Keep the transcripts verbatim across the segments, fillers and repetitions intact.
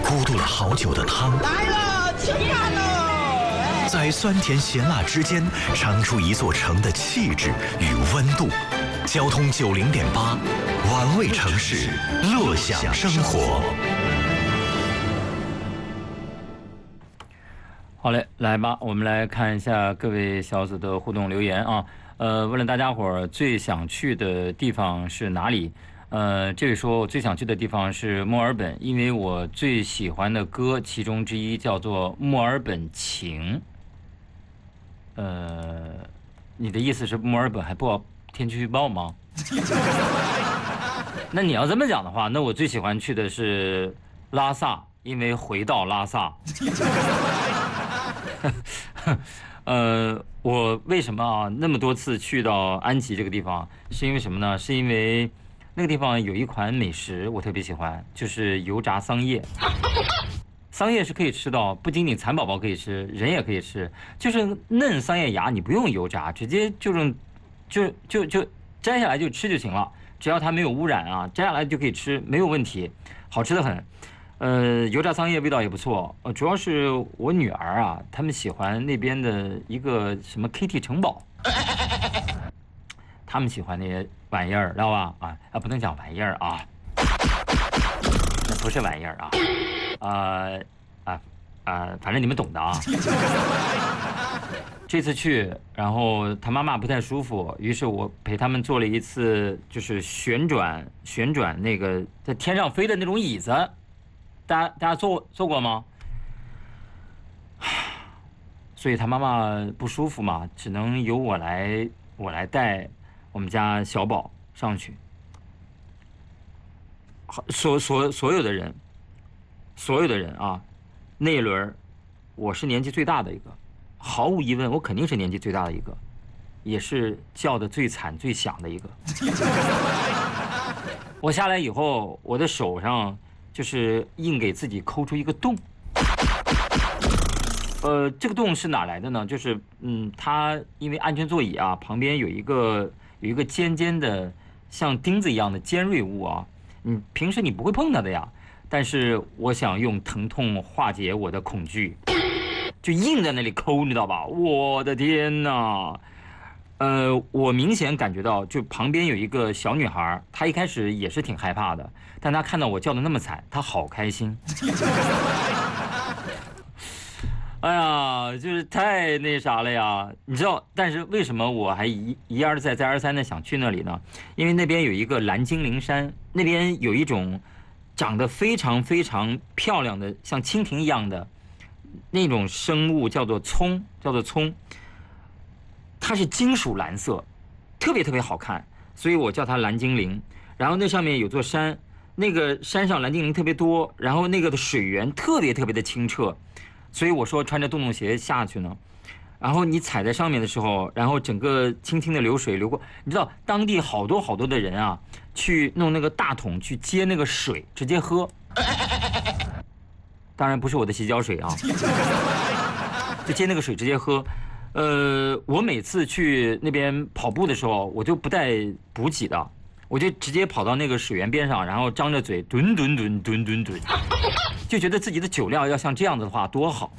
咕嘟了好久的汤， 来了，请看喽！ 在酸甜咸辣之间尝出一座城的气质与温度。交通九零点八，玩味城市，乐享生活。 好嘞，来吧，我们来看一下各位小组的互动留言啊。呃，问了大家伙儿最想去的地方是哪里？呃，这位说我最想去的地方是墨尔本，因为我最喜欢的歌其中之一叫做《墨尔本情》。呃，你的意思是墨尔本还报天气预报吗？那你要这么讲的话，那我最喜欢去的是拉萨，因为回到拉萨。呃，我为什么啊那么多次去到安吉这个地方？是因为什么呢？是因为那个地方有一款美食我特别喜欢，就是油炸桑叶。桑叶是可以吃到，不仅仅蚕宝宝可以吃，人也可以吃。就是嫩桑叶芽，你不用油炸，直接就用就就就摘下来就吃就行了，只要它没有污染啊，摘下来就可以吃，没有问题，好吃得很。呃，油炸桑叶味道也不错，呃，主要是我女儿啊，他们喜欢那边的一个什么 Kitty 城堡，他们喜欢那些玩意儿，知道吧？啊啊，不能讲玩意儿啊，那不是玩意儿啊，啊啊啊，反正你们懂的啊。这次去，然后他妈妈不太舒服，于是我陪他们做了一次，就是旋转旋转那个在天上飞的那种椅子。大家大家坐坐过吗？所以他妈妈不舒服嘛，只能由我来我来带我们家小宝上去。所所所有的人，所有的人啊，那一轮我是年纪最大的一个，毫无疑问，我肯定是年纪最大的一个，也是叫的最惨最响的一个。我下来以后，我的手上就是硬给自己抠出一个洞，呃，这个洞是哪来的呢？就是嗯，它因为安全座椅啊，旁边有一个有一个尖尖的像钉子一样的尖锐物啊，你平时你不会碰它的呀。但是我想用疼痛化解我的恐惧，就硬在那里抠，你知道吧？我的天哪！呃，我明显感觉到，就旁边有一个小女孩，她一开始也是挺害怕的，但她看到我叫的那么惨，她好开心。哎呀，就是太那啥了呀，你知道？但是为什么我还一一而再再而三的想去那里呢？因为那边有一个蓝精灵山，那边有一种长得非常非常漂亮的，像蜻蜓一样的那种生物，叫做葱，叫做葱。它是金属蓝色，特别特别好看，所以我叫它蓝精灵。然后那上面有座山，那个山上蓝精灵特别多，然后那个的水源特别特别的清澈，所以我说穿着洞洞鞋下去呢。然后你踩在上面的时候，然后整个轻轻的流水流过，你知道当地好多好多的人啊，去弄那个大桶去接那个水，直接喝。当然不是我的洗脚水啊，就接那个水直接喝。呃，我每次去那边跑步的时候，我就不带补给的，我就直接跑到那个水源边上，然后张着嘴吨吨吨吨吨吨，就觉得自己的酒量要像这样子的话多好。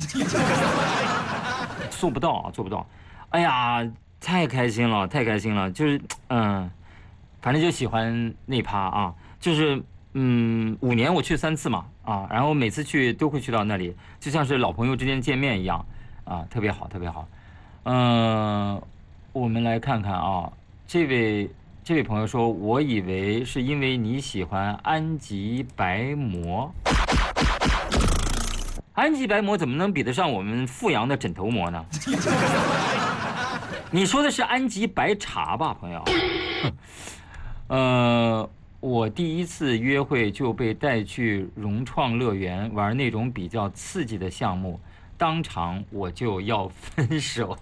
做不到啊，做不到。哎呀，太开心了，太开心了，就是嗯，反正就喜欢那趴啊，就是嗯，五年我去三次嘛啊，然后每次去都会去到那里，就像是老朋友之间见面一样啊，特别好，特别好。嗯，我们来看看啊，这位这位朋友说，我以为是因为你喜欢安吉白膜，安吉白膜怎么能比得上我们阜阳的枕头膜呢？你说的是安吉白茶吧，朋友？呃，我第一次约会就被带去融创乐园玩那种比较刺激的项目。当场我就要分手。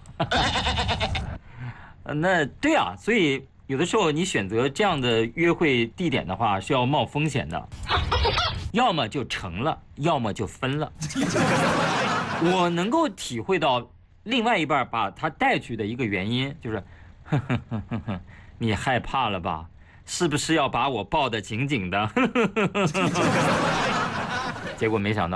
那对啊，所以有的时候你选择这样的约会地点的话是要冒风险的，要么就成了，要么就分了。我能够体会到另外一半把他带去的一个原因，就是呵呵呵呵呵，你害怕了吧？是不是要把我抱得紧紧的？结果没想到